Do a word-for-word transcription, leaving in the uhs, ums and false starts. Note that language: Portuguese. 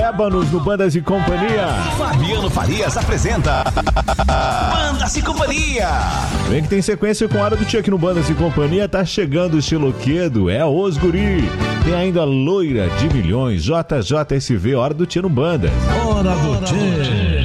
Ébanos no Bandas e Companhia. Fabiano Farias apresenta Bandas e Companhia. Vem que tem sequência com a Hora do Tchê aqui no Bandas e Companhia. Tá chegando o Xiloquedo, é os guri. Tem ainda a Loira de Milhões, J J S V, Hora do Tchê no Bandas. Hora do Tchê.